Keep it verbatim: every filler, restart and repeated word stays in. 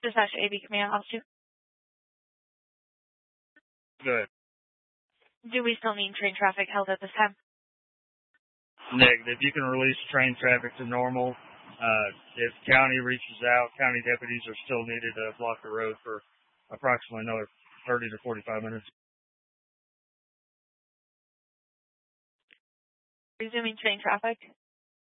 Dispatch A B, can I help you? Good. Do we still need train traffic held at this time? Negative. You can release train traffic to normal. Uh, if county reaches out, county deputies are still needed to block the road for approximately another thirty to forty-five minutes. Resuming train traffic.